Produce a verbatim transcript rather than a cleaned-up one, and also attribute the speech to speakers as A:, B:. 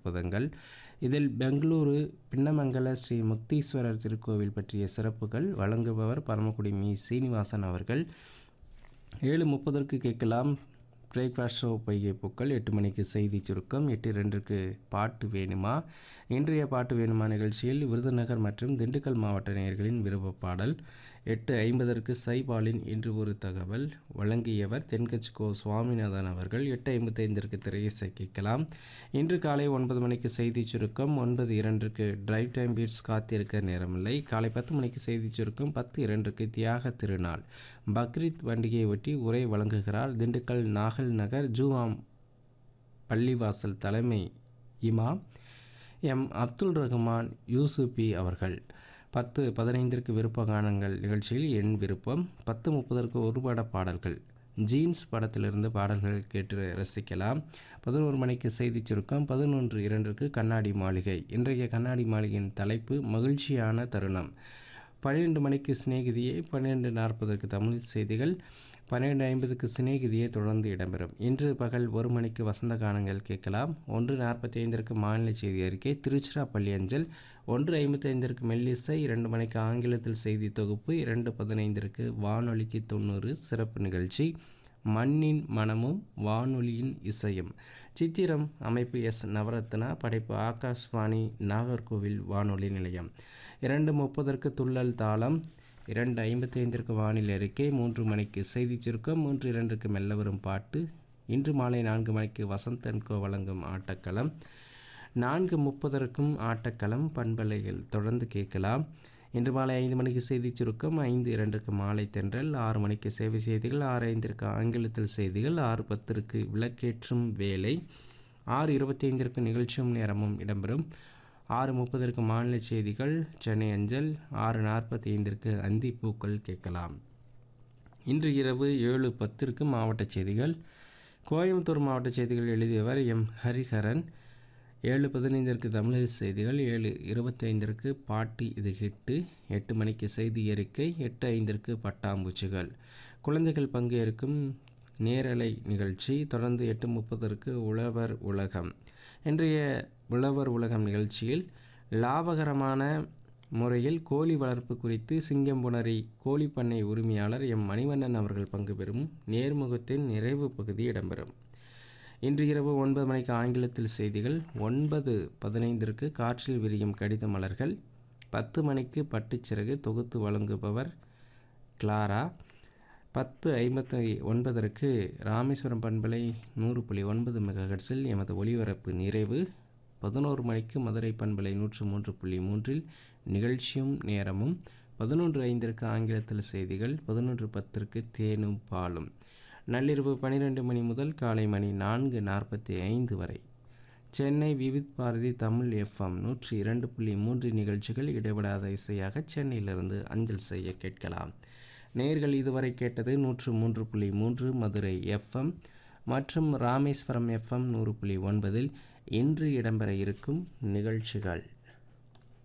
A: அற்புதங்கள். இதில் பெங்களூரு பின்னமங்கல ஸ்ரீ முக்தீஸ்வரர் திருக்கோவில் பற்றிய சிறப்புகள் வழங்குபவர் பரமக்குடி மீ சீனிவாசன் அவர்கள். ஏழு முப்பதற்கு கேட்கலாம் பிரேக்ஃபாஸ்ட் ஷோ பொய்கை பூக்கள். எட்டு மணிக்கு செய்தி சுருக்கம். எட்டு இரண்டுக்கு பாட்டு வேணுமா. இன்றைய பாட்டு வேணுமா நிகழ்ச்சியில் விருதுநகர் மற்றும் திண்டுக்கல் மாவட்ட நேயர்களின் விருப்ப பாடல். எட்டு ஐம்பதற்கு சைபாலின் இன்று ஒரு தகவல் வழங்கியவர் தென்கட்சி கோ சுவாமிநாதன் அவர்கள். எட்டு ஐம்பத்தைந்திற்கு திரையிசை கேட்கலாம். இன்று காலை ஒன்பது மணிக்கு செய்தி சுருக்கம். ஒன்பது இரண்டுக்கு டிரைவ் டைம் பீட்ஸ் காத்திருக்க நேரமில்லை. காலை பத்து மணிக்கு செய்தி சுருக்கம். பத்து இரண்டுக்கு தியாக திருநாள் பக்ரீத் பண்டிகையை ஒட்டி உரை வழங்குகிறார் திண்டுக்கல் நாகல் நகர் ஜூஆம் பள்ளிவாசல் தலைமை இமாம் எம் அப்துல் ரஹ்மான் யூசுபி அவர்கள். பத்து பதினைந்திற்கு விருப்ப கானங்கள் நிகழ்ச்சியில் என் விருப்பம். பத்து முப்பதற்கு ஒருபட பாடல்கள் ஜீன்ஸ் படத்திலிருந்து பாடல்கள் கேட்டு ரசிக்கலாம். பதினோரு மணிக்கு செய்தி சுருக்கம். பதினொன்று இரண்டுக்கு கண்ணாடி மாளிகை. இன்றைய கண்ணாடி மாளிகையின் தலைப்பு மகிழ்ச்சியான தருணம். பன்னிரெண்டு மணிக்கு சிநேகிதியை. பன்னிரெண்டு நாற்பதற்கு தமிழ் செய்திகள். பன்னிரெண்டு ஐம்பதுக்கு சிநேகிதியை தொடர்ந்து இடம்பெறும். இன்று பகல் ஒரு மணிக்கு வசந்த கானங்கள் கேட்கலாம். ஒன்று நாற்பத்தி ஐந்திற்கு மாநில செய்தி அறிக்கை திருச்சிராப்பள்ளி அஞ்சல். ஒன்று ஐம்பத்தி ஐந்திற்கு மெல்லிசை. இரண்டு மணிக்கு ஆங்கிலத்தில் செய்தி தொகுப்பு. இரண்டு பதினைந்திற்கு வானொலிக்கு தொண்ணூறு சிறப்பு நிகழ்ச்சி மண்ணின் மனமும் வானொலியின் இசையும். சித்திரம் அமைப்பு எஸ் நவரத்னா. படைப்பு ஆகாஷ்வாணி நாகர்கோவில் வானொலி நிலையம். இரண்டு முப்பதற்கு துள்ளல் தாளம். இரண்டு ஐம்பத்தி ஐந்திற்கு வானிலை அறிக்கை. மூன்று மணிக்கு செய்தி சுருக்கம். மூன்று இரண்டுக்கு மெல்ல வரும் பாட்டு. இன்று மாலை நான்கு மணிக்கு வசந்தன்கோ வழங்கும் ஆட்டக்களம். நான்கு முப்பதற்கும் ஆட்டக்களம் பண்பலைகள் தொடர்ந்து கேட்கலாம். இன்று மாலை ஐந்து மணிக்கு செய்தி சுருக்கம். ஐந்து இரண்டுக்கு மாலை தென்றல். ஆறு மணிக்கு சேவை செய்திகள். ஆறு ஐந்திற்கு ஆங்கிலத்தில் செய்திகள். ஆறு பத்திற்கு விளக்கேற்றும் வேலை. ஆறு இருபத்தி ஐந்திற்கு நிகழ்ச்சியும் நேரமும் இடம்பெறும். ஆறு முப்பதற்கு மாநில செய்திகள் சென்னை அஞ்சல். ஆறு நாற்பத்தி ஐந்திற்கு அந்தி பூக்கள் கேட்கலாம். இன்று இரவு ஏழு பத்திற்கு மாவட்ட செய்திகள். கோயம்புத்தூர் மாவட்ட செய்திகள் எழுதியவர் எம் ஹரிஹரன். ஏழு பதினைந்திற்கு தமிழ் செய்திகள். ஏழு இருபத்தி ஐந்திற்கு பாட்டு இது ஹிட்டு. எட்டு மணிக்கு செய்தி அறிக்கை. எட்டு ஐந்திற்கு பட்டாம்பூச்சிகள் குழந்தைகள் பங்கேற்கும் நேரலை நிகழ்ச்சி. தொடர்ந்து எட்டு முப்பதற்கு உழவர் உலகம். இன்றைய உழவர் உலகம் நிகழ்ச்சியில் லாபகரமான முறையில் கோழி வளர்ப்பு குறித்து சிங்கம்புணரி கோழிப்பண்ணை உரிமையாளர் எம் மணிவண்ணன் அவர்கள் பங்கு பெறும் நேர்முகத்தின் நிறைவு பகுதி இடம்பெறும். இன்று இரவு ஒன்பது மணிக்கு ஆங்கிலத்தில் செய்திகள். ஒன்பது பதினைந்திற்கு காற்றில் விரியும் கடித மலர்கள். பத்து மணிக்கு பட்டுச்சிறகு தொகுத்து வழங்குபவர் கிளாரா. பத்து ஐம்பத்தி ஒன்பதற்கு ராமேஸ்வரம் பண்பலை நூறு புள்ளி ஒன்பது மெகாஹெர்ட்ஸில் எமது ஒளிபரப்பு நிறைவு. பதினோரு மணிக்கு மதுரை பண்பலை நூற்று மூன்று புள்ளி மூன்றில் நிகழ்ச்சியும் நேரமும். பதினொன்று ஐந்திற்கு ஆங்கிலத்தில் செய்திகள். பதினொன்று பத்திற்கு தேனும் பாலும். நள்ளிரவு பன்னிரெண்டு மணி முதல் காலை மணி நான்கு நாற்பத்தி ஐந்து வரை சென்னை விவித் பாரதி தமிழ் எஃப்எம் நூற்றி இரண்டு புள்ளி மூன்று நிகழ்ச்சிகள் இடைவிடாத இசையாக சென்னையிலிருந்து அஞ்சல் செய்ய கேட்கலாம். நேயர்கள் இதுவரை கேட்டது நூற்று மூன்று புள்ளி மூன்று மதுரை எஃப்எம் மற்றும் ராமேஸ்வரம் எஃப்எம் நூறு புள்ளி ஒன்பதில் இன்று இடம்பெற இருக்கும் நிகழ்ச்சிகள்.